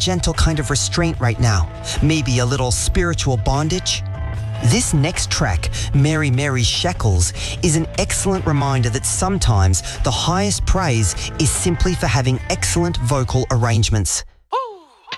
gentle kind of restraint right now. Maybe a little spiritual bondage. This next track, Mary Mary's Shackles, is an excellent reminder that sometimes the highest praise is simply for having excellent vocal arrangements.